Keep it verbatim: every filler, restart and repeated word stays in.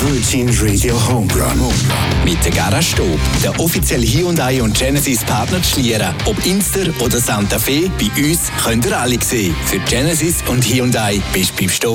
Virgin Radio Home Run. Mit der Garage Stop, der offizielle Hyundai und Genesis Partner zu Schlieren. Ob Inster oder Santa Fe, bei uns könnt ihr alle sehen. Für Genesis und Hyundai bist du beim Stop